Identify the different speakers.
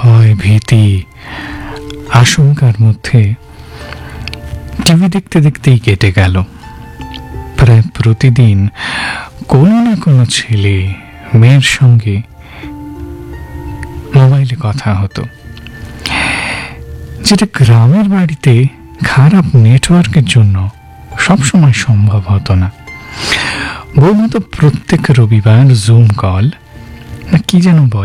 Speaker 1: ভয় ভীতি আশঙ্কার মধ্যে টিভি দেখতে দেখতেই কেটে গেল। প্রায় প্রতিদিন কোনো না কোনো ছেলে মেয়ের সঙ্গে মোবাইলে কথা হতো, যেটা গ্রামের বাড়িতে খারাপ নেটওয়ার্কের জন্য সবসময় সম্ভব হতো না। বৌমা তো প্রত্যেক রবিবার জুম কল না কি যেন বলে